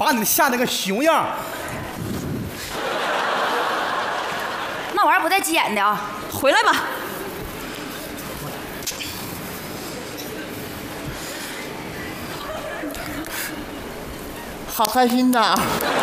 把你吓得个熊样。 那玩意儿不带急眼的啊，回来吧。 好开心呐！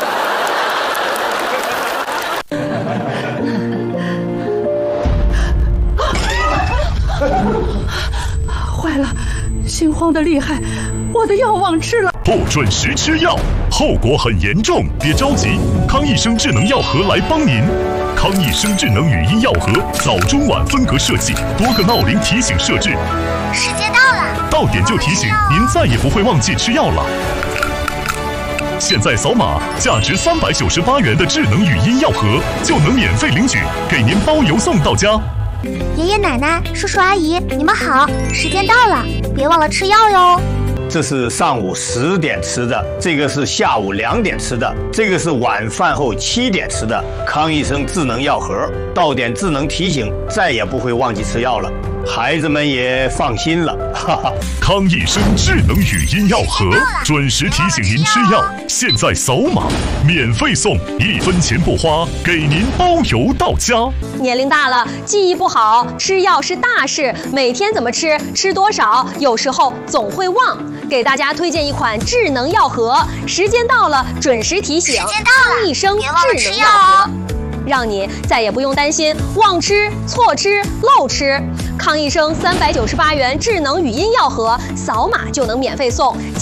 坏了，心慌的厉害，我的药忘吃了。 不准时吃药，后果很严重。别着急，康益生智能药盒来帮您。康益生智能语音药盒，早中晚分隔设计，多个闹铃提醒设置。 时间到了， 到点就提醒，您再也不会忘记吃药了。现在扫码，价值398元的智能语音药盒就能免费领取，给您包邮送到家。 爷爷奶奶、叔叔阿姨，你们好，时间到了，别忘了吃药哟。 这是上午10点吃的，这个是下午2点吃的，这个是晚饭后7点吃的。康益生智能药盒，到点智能提醒，再也不会忘记吃药了，孩子们也放心了。哈哈， 康益生智能语音药盒，准时提醒您吃药。现在扫码，免费送，1分钱不花，给您包邮到家。 年龄大了，记忆不好，吃药是大事，每天怎么吃，吃多少，有时候总会忘。给大家推荐一款智能药盒，时间到了准时提醒。康益生智能药盒，让你再也不用担心忘吃、错吃、漏吃。康益生398元智能语音药盒，扫码就能免费送。